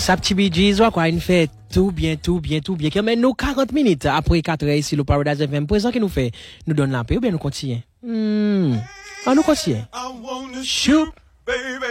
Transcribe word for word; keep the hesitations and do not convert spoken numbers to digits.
Sa petit bidjis, quoi, il fait tout bien, tout bien, tout bien. Mais nous, quarante minutes après quatre heures ici, le Paradise F M, présent qui nous fait, nous donne la paix ou bien nous continuons? Hmm. Ah, nous continuons. Chou. Baby.